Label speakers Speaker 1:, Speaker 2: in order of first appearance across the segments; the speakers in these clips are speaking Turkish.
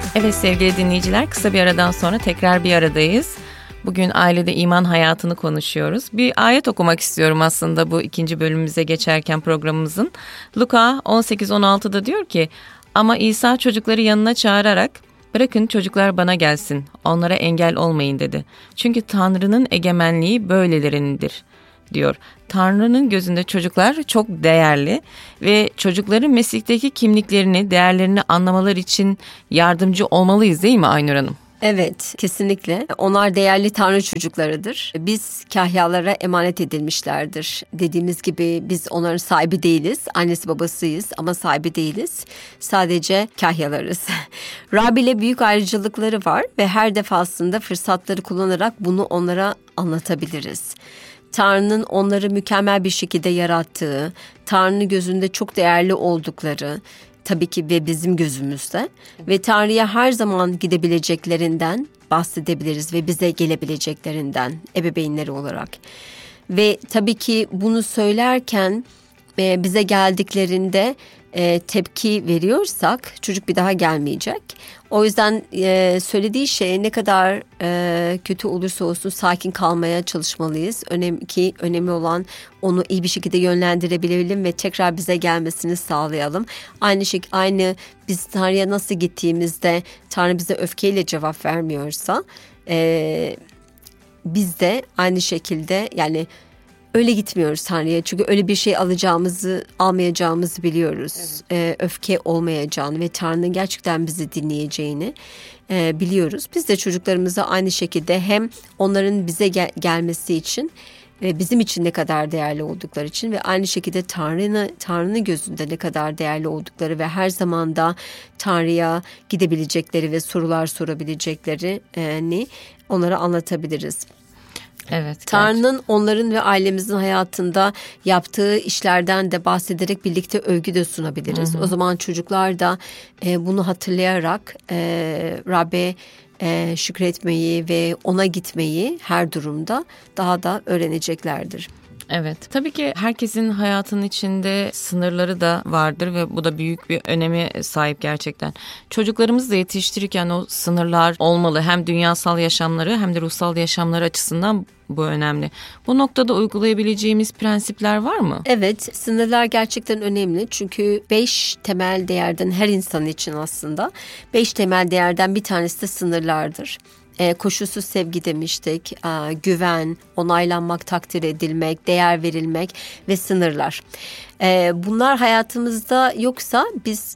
Speaker 1: Evet sevgili dinleyiciler, kısa bir aradan sonra tekrar bir aradayız. Bugün ailede iman hayatını konuşuyoruz. Bir ayet okumak istiyorum aslında bu ikinci bölümümüze geçerken programımızın. Luka 18-16'da diyor ki, ama İsa çocukları yanına çağırarak, bırakın çocuklar bana gelsin, onlara engel olmayın dedi. Çünkü Tanrı'nın egemenliği böylelerindir diyor. Tanrı'nın gözünde çocuklar çok değerli ve çocukların meslekteki kimliklerini, değerlerini anlamaları için yardımcı olmalıyız değil mi Aynur Hanım?
Speaker 2: Evet, kesinlikle. Onlar değerli Tanrı çocuklarıdır. Biz kahyalara emanet edilmişlerdir. Dediğimiz gibi biz onların sahibi değiliz. Annesi babasıyız ama sahibi değiliz. Sadece kahyalarız. Rab ile büyük ayrıcalıkları var ve her defasında fırsatları kullanarak bunu onlara anlatabiliriz. Tanrı'nın onları mükemmel bir şekilde yarattığı, Tanrı'nın gözünde çok değerli oldukları, tabii ki ve bizim gözümüzde ve Tanrı'ya her zaman gidebileceklerinden bahsedebiliriz ve bize gelebileceklerinden ebeveynleri olarak. Ve tabii ki bunu söylerken bize geldiklerinde tepki veriyorsak çocuk bir daha gelmeyecek. O yüzden söylediği şey ne kadar kötü olursa olsun sakin kalmaya çalışmalıyız. Önemli olan onu iyi bir şekilde yönlendirebilelim ve tekrar bize gelmesini sağlayalım. Aynı biz Tanrı'ya nasıl gittiğimizde Tanrı bize öfkeyle cevap vermiyorsa biz de aynı şekilde yani öyle gitmiyoruz Tanrı'ya. Çünkü öyle bir şey almayacağımızı biliyoruz. Evet. Öfke olmayacağını ve Tanrı'nın gerçekten bizi dinleyeceğini biliyoruz. Biz de çocuklarımıza aynı şekilde hem onların bize gelmesi için ve bizim için ne kadar değerli oldukları için ve aynı şekilde Tanrı'nın gözünde ne kadar değerli oldukları ve her zaman da Tanrı'ya gidebilecekleri ve sorular sorabileceklerini onlara anlatabiliriz.
Speaker 1: Evet,
Speaker 2: Tanrı'nın onların ve ailemizin hayatında yaptığı işlerden de bahsederek birlikte övgü de sunabiliriz. O zaman çocuklar da bunu hatırlayarak Rab'be şükretmeyi ve ona gitmeyi her durumda daha da öğreneceklerdir.
Speaker 1: Evet. Tabii ki herkesin hayatının içinde sınırları da vardır ve bu da büyük bir öneme sahip gerçekten. Çocuklarımızı da yetiştirirken o sınırlar olmalı. Hem dünyasal yaşamları hem de ruhsal yaşamları açısından bu önemli. Bu noktada uygulayabileceğimiz prensipler var mı?
Speaker 2: Evet, sınırlar gerçekten önemli. Çünkü 5 temel değerden her insan için aslında 5 temel değerden bir tanesi de sınırlardır. Koşulsuz sevgi demiştik, güven, onaylanmak, takdir edilmek, değer verilmek ve sınırlar. Bunlar hayatımızda yoksa biz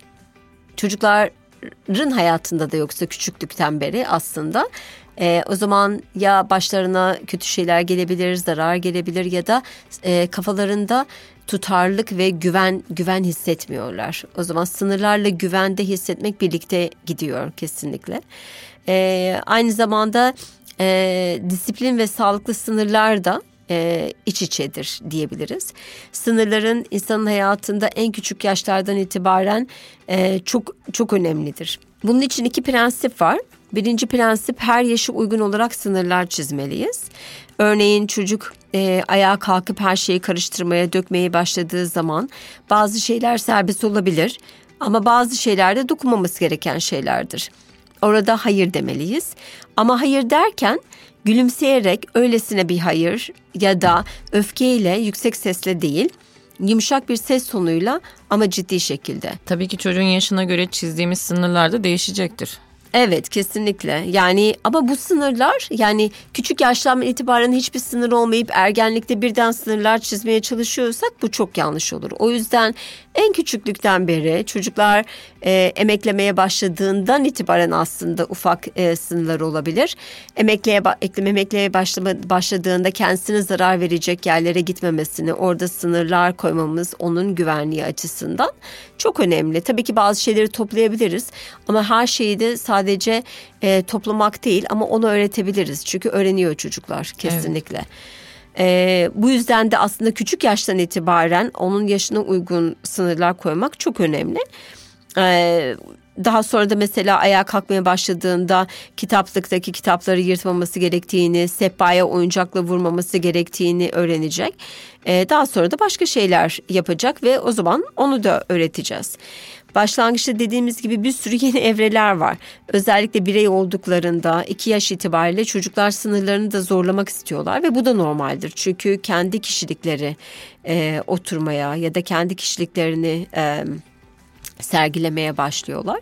Speaker 2: çocukların hayatında da yoksa küçüklükten beri aslında o zaman ya başlarına kötü şeyler gelebilir, zarar gelebilir ya da kafalarında tutarlılık ve güven hissetmiyorlar. O zaman sınırlarla güvende hissetmek birlikte gidiyor kesinlikle. Aynı zamanda disiplin ve sağlıklı sınırlar da iç içedir diyebiliriz. Sınırların insanın hayatında en küçük yaşlardan itibaren çok çok önemlidir. Bunun için 2 prensip var. Birinci prensip, her yaşa uygun olarak sınırlar çizmeliyiz. Örneğin çocuk ayağa kalkıp her şeyi karıştırmaya, dökmeye başladığı zaman bazı şeyler serbest olabilir ama bazı şeyler de dokunmaması gereken şeylerdir. Orada hayır demeliyiz. Ama hayır derken gülümseyerek öylesine bir hayır ya da öfkeyle, yüksek sesle değil, yumuşak bir ses tonuyla ama ciddi şekilde.
Speaker 1: Tabii ki çocuğun yaşına göre çizdiğimiz sınırlar da değişecektir.
Speaker 2: Evet, kesinlikle. Yani ama bu sınırlar, yani küçük yaştan itibaren hiçbir sınır olmayıp ergenlikte birden sınırlar çizmeye çalışıyorsak bu çok yanlış olur. O yüzden en küçüklükten beri çocuklar emeklemeye başladığından itibaren aslında ufak sınırlar olabilir. Emeklemeye başladığında kendisine zarar verecek yerlere gitmemesini, orada sınırlar koymamız onun güvenliği açısından çok önemli. Tabii ki bazı şeyleri toplayabiliriz ama her şeyi de sadece toplamak değil ama onu öğretebiliriz. Çünkü öğreniyor çocuklar kesinlikle. Evet. Bu yüzden de aslında küçük yaştan itibaren onun yaşına uygun sınırlar koymak çok önemli. Daha sonra da mesela ayağa kalkmaya başladığında kitaplıktaki kitapları yırtmaması gerektiğini, sehpaya oyuncakla vurmaması gerektiğini öğrenecek. Daha sonra da başka şeyler yapacak ve o zaman onu da öğreteceğiz. Başlangıçta dediğimiz gibi bir sürü yeni evreler var. Özellikle birey olduklarında 2 yaş itibariyle çocuklar sınırlarını da zorlamak istiyorlar ve bu da normaldir. Çünkü kendi kişilikleri oturmaya ya da kendi kişiliklerini sergilemeye başlıyorlar.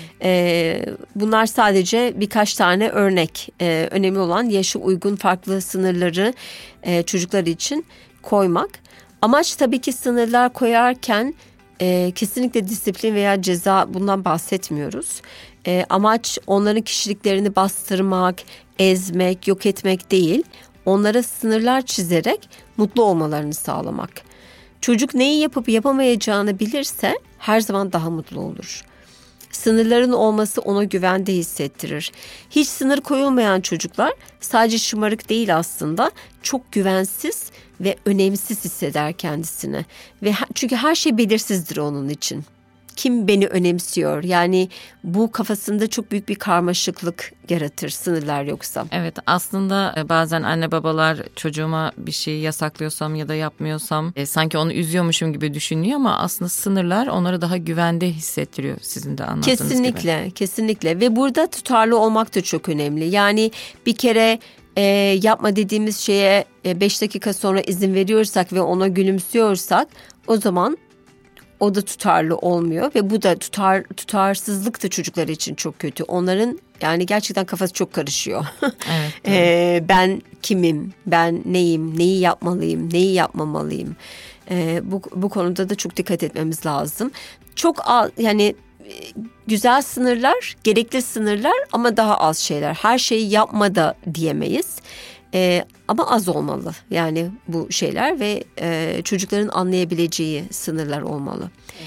Speaker 2: Bunlar sadece birkaç tane örnek. Önemli olan yaşa uygun farklı sınırları çocuklar için koymak. Amaç tabii ki sınırlar koyarken kesinlikle disiplin veya ceza, bundan bahsetmiyoruz. Amaç onların kişiliklerini bastırmak, ezmek, yok etmek değil. Onlara sınırlar çizerek mutlu olmalarını sağlamak. Çocuk neyi yapıp yapamayacağını bilirse her zaman daha mutlu olur. Sınırların olması ona güvende hissettirir. Hiç sınır koyulmayan çocuklar sadece şımarık değil, aslında çok güvensiz ve önemsiz hisseder kendisini. Çünkü her şey belirsizdir onun için. Kim beni önemsiyor? Yani bu kafasında çok büyük bir karmaşıklık yaratır sınırlar yoksa.
Speaker 1: Evet, aslında bazen anne babalar çocuğuma bir şey yasaklıyorsam ya da yapmıyorsam sanki onu üzüyormuşum gibi düşünüyor ama aslında sınırlar onları daha güvende hissettiriyor, sizin de anlattığınız gibi.
Speaker 2: Kesinlikle ve burada tutarlı olmak da çok önemli. Yani bir kere yapma dediğimiz şeye 5 dakika sonra izin veriyorsak ve ona gülümsüyorsak o zaman o da tutarlı olmuyor ve bu da tutarsızlık da çocuklar için çok kötü. Onların yani gerçekten kafası çok karışıyor. Evet. Ben kimim, ben neyim, neyi yapmalıyım, neyi yapmamalıyım. Bu konuda da çok dikkat etmemiz lazım. Çok yani güzel sınırlar, gerekli sınırlar ama daha az şeyler. Her şeyi yapma da diyemeyiz. Ama az olmalı yani bu şeyler ve çocukların anlayabileceği sınırlar olmalı.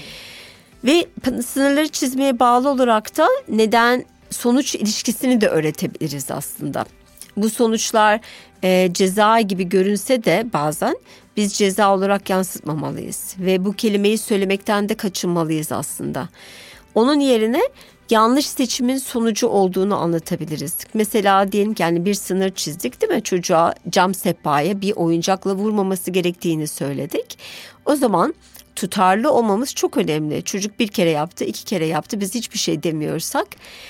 Speaker 2: Ve sınırları çizmeye bağlı olarak da neden sonuç ilişkisini de öğretebiliriz aslında. Bu sonuçlar ceza gibi görünse de bazen biz ceza olarak yansıtmamalıyız ve bu kelimeyi söylemekten de kaçınmalıyız aslında. Onun yerine yanlış seçimin sonucu olduğunu anlatabiliriz. Mesela diyelim ki yani bir sınır çizdik, değil mi? Çocuğa cam sehpaya bir oyuncakla vurmaması gerektiğini söyledik. O zaman tutarlı olmamız çok önemli. Çocuk bir kere yaptı, 2 kere yaptı. Biz hiçbir şey demiyorsak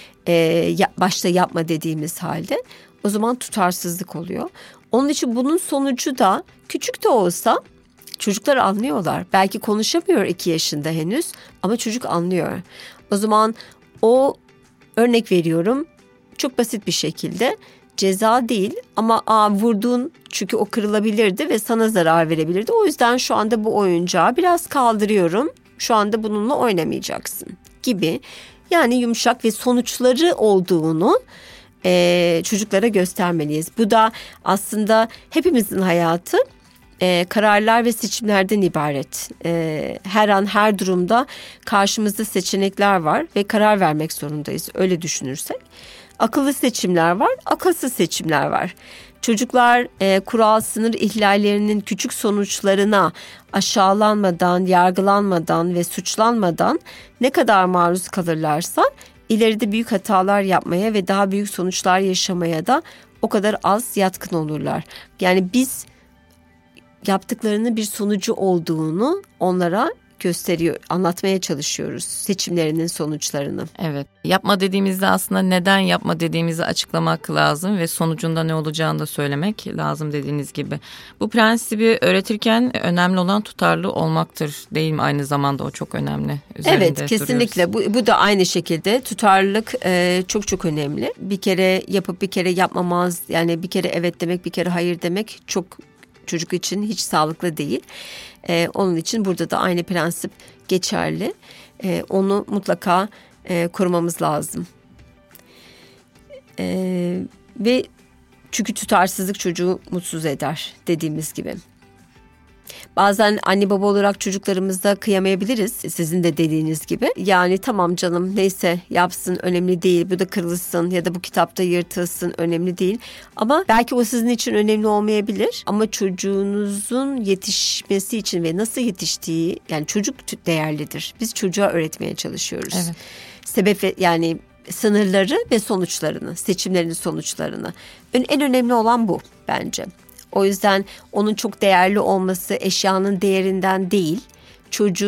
Speaker 2: başta yapma dediğimiz halde o zaman tutarsızlık oluyor. Onun için bunun sonucu da küçük de olsa çocuklar anlıyorlar. Belki konuşamıyor 2 yaşında henüz ama çocuk anlıyor. O zaman o, örnek veriyorum, çok basit bir şekilde ceza değil ama vurdun çünkü o kırılabilirdi ve sana zarar verebilirdi. O yüzden şu anda bu oyuncağı biraz kaldırıyorum. Şu anda bununla oynamayacaksın gibi. Yani yumuşak ve sonuçları olduğunu çocuklara göstermeliyiz. Bu da aslında hepimizin hayatı kararlar ve seçimlerden ibaret. Her an her durumda karşımızda seçenekler var ve karar vermek zorundayız. Öyle düşünürsek. Akıllı seçimler var, akılsız seçimler var. Çocuklar kural sınır ihlallerinin küçük sonuçlarına aşağılanmadan, yargılanmadan ve suçlanmadan ne kadar maruz kalırlarsa ileride büyük hatalar yapmaya ve daha büyük sonuçlar yaşamaya da o kadar az yatkın olurlar. Yani biz yaptıklarının bir sonucu olduğunu onlara gösteriyor, anlatmaya çalışıyoruz seçimlerinin sonuçlarını.
Speaker 1: Evet. Yapma dediğimizde aslında neden yapma dediğimizi açıklamak lazım ve sonucunda ne olacağını da söylemek lazım dediğiniz gibi. Bu prensibi öğretirken önemli olan tutarlı olmaktır, değil mi? Aynı zamanda o çok önemli. Üzerinde
Speaker 2: evet, kesinlikle. Bu da aynı şekilde tutarlılık çok çok önemli. Bir kere yapıp bir kere yapmamaz, yani bir kere evet demek, bir kere hayır demek çok çocuk için hiç sağlıklı değil. Onun için burada da aynı prensip geçerli. Onu mutlaka korumamız lazım. Ve çünkü tutarsızlık çocuğu mutsuz eder dediğimiz gibi. Bazen anne baba olarak çocuklarımıza kıyamayabiliriz, sizin de dediğiniz gibi. Yani tamam canım, neyse yapsın, önemli değil, bu da kırılsın ya da bu kitapta yırtılsın, önemli değil. Ama belki o sizin için önemli olmayabilir. Ama çocuğunuzun yetişmesi için ve nasıl yetiştiği, yani çocuk değerlidir. Biz çocuğa öğretmeye çalışıyoruz. Evet. Sebep yani sınırları ve sonuçlarını, seçimlerinin sonuçlarını. En önemli olan bu bence. O yüzden onun çok değerli olması eşyanın değerinden değil, çocuğun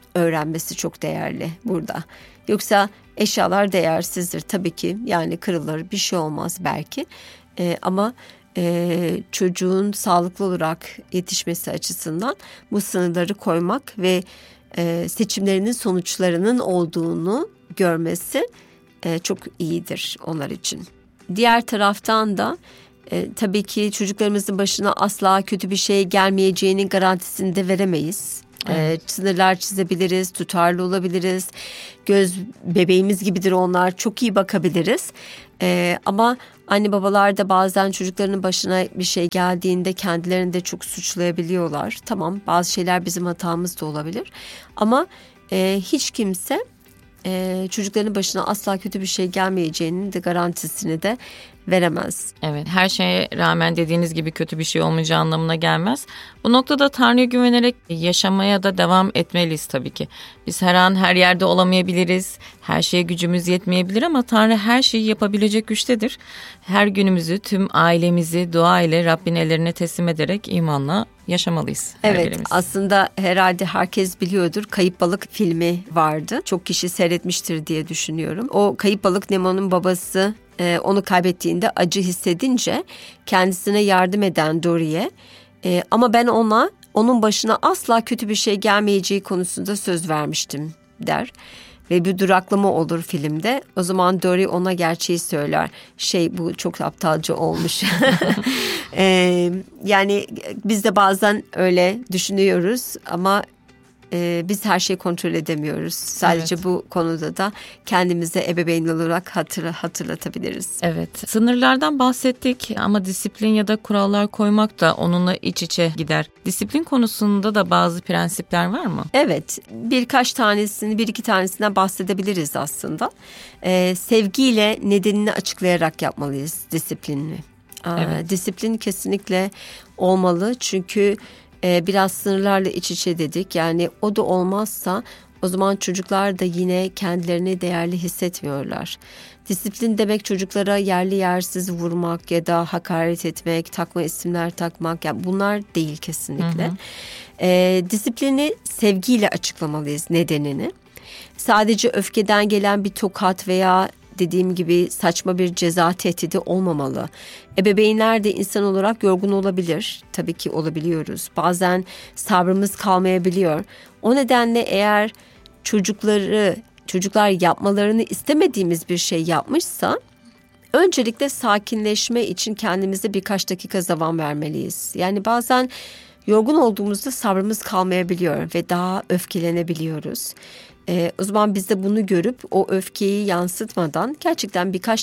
Speaker 2: öğrenmesi çok değerli burada. Yoksa eşyalar değersizdir tabii ki, yani kırılır, bir şey olmaz belki. Ama çocuğun sağlıklı olarak yetişmesi açısından bu sınırları koymak ve seçimlerinin sonuçlarının olduğunu görmesi çok iyidir onlar için. Diğer taraftan da tabii ki çocuklarımızın başına asla kötü bir şey gelmeyeceğinin garantisini de veremeyiz. Evet. Sınırlar çizebiliriz, tutarlı olabiliriz. Göz bebeğimiz gibidir onlar, çok iyi bakabiliriz. Ama anne babalar da bazen çocuklarının başına bir şey geldiğinde kendilerini de çok suçlayabiliyorlar. Tamam, bazı şeyler bizim hatamız da olabilir. Ama hiç kimse çocukların başına asla kötü bir şey gelmeyeceğinin de garantisini de veremez.
Speaker 1: Evet, her şeye rağmen dediğiniz gibi kötü bir şey olmayacağı anlamına gelmez. Bu noktada Tanrı'ya güvenerek yaşamaya da devam etmeliyiz tabii ki. Biz her an her yerde olamayabiliriz, her şeye gücümüz yetmeyebilir ama Tanrı her şeyi yapabilecek güçtedir. Her günümüzü, tüm ailemizi dua ile Rabbin ellerine teslim ederek imanla yaşamalıyız.
Speaker 2: Evet, aslında herhalde herkes biliyordur, Kayıp Balık filmi vardı. Çok kişi seyretmiştir diye düşünüyorum. O kayıp balık Nemo'nun babası onu kaybettiğinde acı hissedince kendisine yardım eden Dory'e ama ben onun başına asla kötü bir şey gelmeyeceği konusunda söz vermiştim der. Ve bir duraklama olur filmde. O zaman Dory ona gerçeği söyler. Bu çok aptalca olmuş. Yani biz de bazen öyle düşünüyoruz ama biz her şeyi kontrol edemiyoruz. Sadece evet. Bu konuda da kendimize ebeveyn olarak hatırlatabiliriz.
Speaker 1: Evet. Sınırlardan bahsettik ama disiplin ya da kurallar koymak da onunla iç içe gider. Disiplin konusunda da bazı prensipler var mı?
Speaker 2: Evet. Bir iki tanesinden bahsedebiliriz aslında. Sevgiyle nedenini açıklayarak yapmalıyız disiplinini. Evet. Disiplin kesinlikle olmalı çünkü biraz sınırlarla iç içe dedik. Yani o da olmazsa o zaman çocuklar da yine kendilerini değerli hissetmiyorlar. Disiplin demek çocuklara yerli yersiz vurmak ya da hakaret etmek, takma isimler takmak, yani bunlar değil kesinlikle. Hı hı. Disiplini sevgiyle açıklamalıyız nedenini. Sadece öfkeden gelen bir tokat veya dediğim gibi saçma bir ceza tehdidi olmamalı. Ebeveynler de insan olarak yorgun olabilir. Tabii ki olabiliyoruz. Bazen sabrımız kalmayabiliyor. O nedenle eğer çocuklar yapmalarını istemediğimiz bir şey yapmışsa öncelikle sakinleşme için kendimize birkaç dakika zaman vermeliyiz. Yani bazen yorgun olduğumuzda sabrımız kalmayabiliyor ve daha öfkelenebiliyoruz. O zaman biz de bunu görüp o öfkeyi yansıtmadan gerçekten birkaç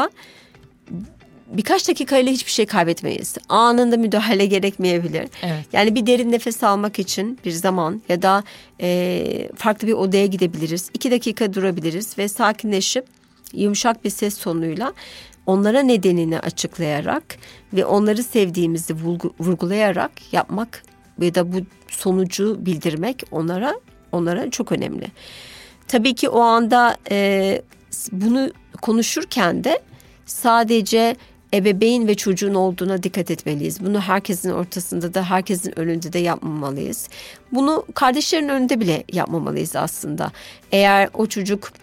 Speaker 2: dakikayla hiçbir şey kaybetmeyiz. Anında müdahale gerekmeyebilir. Evet. Yani bir derin nefes almak için bir zaman ya da farklı bir odaya gidebiliriz. 2 dakika durabiliriz ve sakinleşip yumuşak bir ses tonuyla onlara nedenini açıklayarak ve onları sevdiğimizi vurgulayarak yapmak ya da bu sonucu bildirmek onlara çok önemli. Tabii ki o anda bunu konuşurken de sadece ebeveyn ve çocuğun olduğuna dikkat etmeliyiz. Bunu herkesin ortasında da herkesin önünde de yapmamalıyız. Bunu kardeşlerin önünde bile yapmamalıyız aslında. Eğer o çocuk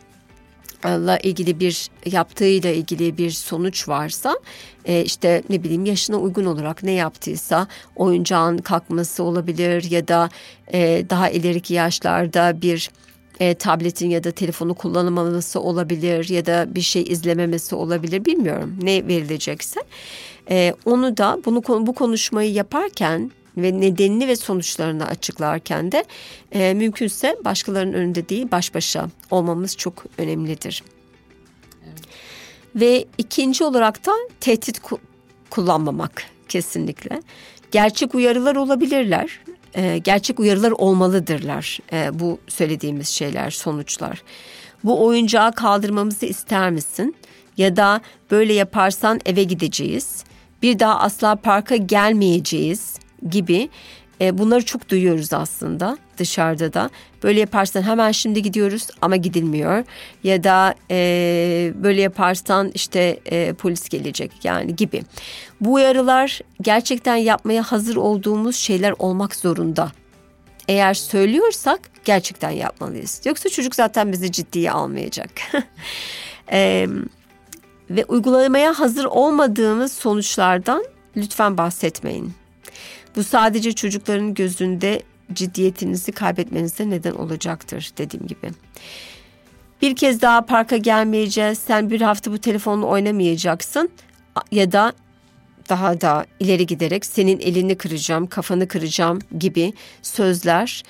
Speaker 2: yaptığıyla ilgili bir sonuç varsa işte ne bileyim yaşına uygun olarak ne yaptıysa oyuncağın kalkması olabilir ya da daha ileriki yaşlarda bir tabletin ya da telefonu kullanamaması olabilir ya da bir şey izlememesi olabilir, bilmiyorum ne verilecekse. Onu da bu konuşmayı yaparken ve nedenini ve sonuçlarını açıklarken de mümkünse başkalarının önünde değil baş başa olmamız çok önemlidir. Evet. Ve ikinci olarak da tehdit kullanmamak kesinlikle. Gerçek uyarılar olabilirler. Gerçek uyarılar olmalıdırlar bu söylediğimiz şeyler, sonuçlar. Bu oyuncağı kaldırmamızı ister misin? Ya da böyle yaparsan eve gideceğiz. Bir daha asla parka gelmeyeceğiz gibi bunları çok duyuyoruz aslında dışarıda da. Böyle yaparsan hemen şimdi gidiyoruz ama gidilmiyor. Ya da böyle yaparsan işte polis gelecek yani gibi. Bu uyarılar gerçekten yapmaya hazır olduğumuz şeyler olmak zorunda. eğer söylüyorsak gerçekten yapmalıyız. Yoksa çocuk zaten bizi ciddiye almayacak. Ve uygulamaya hazır olmadığımız sonuçlardan lütfen bahsetmeyin. Bu sadece çocukların gözünde ciddiyetinizi kaybetmenize neden olacaktır dediğim gibi. Bir kez daha parka gelmeyeceğiz, sen bir hafta bu telefonla oynamayacaksın ya da daha da ileri giderek senin elini kıracağım, kafanı kıracağım gibi sözler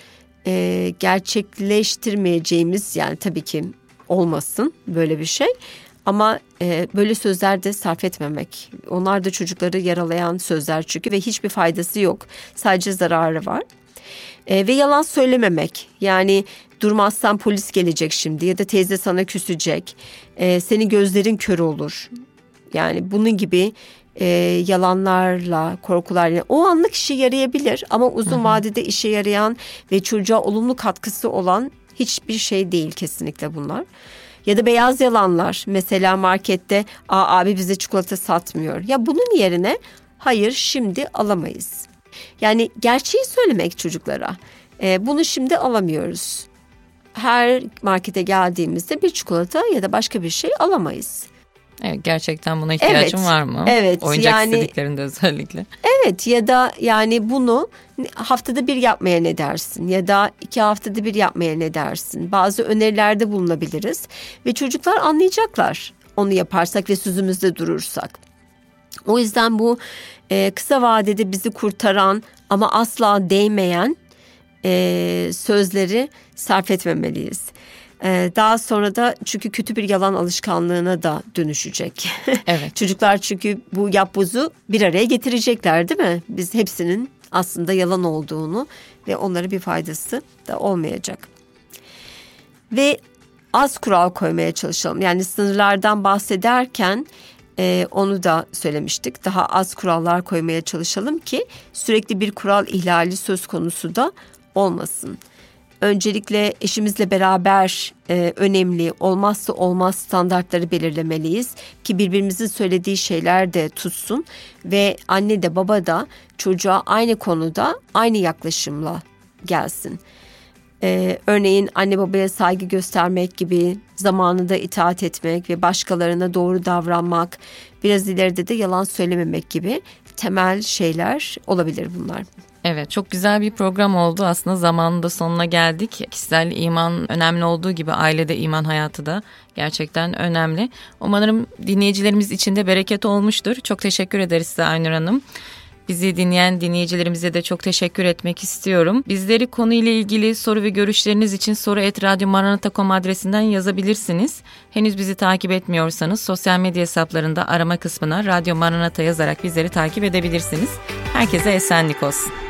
Speaker 2: gerçekleştirmeyeceğimiz, yani tabii ki olmasın böyle bir şey. Ama böyle sözler de sarf etmemek. Onlar da çocukları yaralayan sözler çünkü ve hiçbir faydası yok. Sadece zararı var. Ve yalan söylememek. Yani durmazsan polis gelecek şimdi ya da teyze sana küsecek. Senin gözlerin kör olur. Yani bunun gibi yalanlarla, korkularla o anlık işe yarayabilir ama uzun vadede işe yarayan ve çocuğa olumlu katkısı olan hiçbir şey değil kesinlikle bunlar. Ya da beyaz yalanlar, mesela markette abi bize çikolata satmıyor. Ya bunun yerine hayır şimdi alamayız. Yani gerçeği söylemek çocuklara. Bunu şimdi alamıyoruz. Her markete geldiğimizde bir çikolata ya da başka bir şey alamayız.
Speaker 1: Evet, gerçekten buna ihtiyacın var mı?
Speaker 2: Evet.
Speaker 1: Oyuncak
Speaker 2: yani,
Speaker 1: istediklerinde özellikle.
Speaker 2: Evet, ya da yani bunu haftada bir yapmaya ne dersin? Ya da 2 haftada bir yapmaya ne dersin? Bazı önerilerde bulunabiliriz. Ve çocuklar anlayacaklar onu yaparsak ve sözümüzde durursak. O yüzden bu kısa vadede bizi kurtaran ama asla değmeyen sözleri sarf etmemeliyiz. Daha sonra da çünkü kötü bir yalan alışkanlığına da dönüşecek.
Speaker 1: Evet.
Speaker 2: Çocuklar çünkü bu yapbozu bir araya getirecekler, değil mi? Biz hepsinin aslında yalan olduğunu ve onlara bir faydası da olmayacak. Ve az kural koymaya çalışalım. Yani sınırlardan bahsederken onu da söylemiştik. Daha az kurallar koymaya çalışalım ki sürekli bir kural ihlali söz konusu da olmasın. Öncelikle eşimizle beraber önemli, olmazsa olmaz standartları belirlemeliyiz ki birbirimizin söylediği şeyler de tutsun ve anne de baba da çocuğa aynı konuda aynı yaklaşımla gelsin. Örneğin anne babaya saygı göstermek gibi, zamanında itaat etmek ve başkalarına doğru davranmak, biraz ileride de yalan söylememek gibi temel şeyler olabilir bunlar.
Speaker 1: Evet, çok güzel bir program oldu. Aslında zamanında sonuna geldik. Kişisel iman önemli olduğu gibi ailede iman hayatı da gerçekten önemli. Umarım dinleyicilerimiz için de bereket olmuştur. Çok teşekkür ederiz size Aynur Hanım. Bizi dinleyen dinleyicilerimize de çok teşekkür etmek istiyorum. Bizleri konuyla ilgili soru ve görüşleriniz için soru@radyomaranata.com adresinden yazabilirsiniz. Henüz bizi takip etmiyorsanız sosyal medya hesaplarında arama kısmına Radyo Maranata yazarak bizleri takip edebilirsiniz. Herkese esenlik olsun.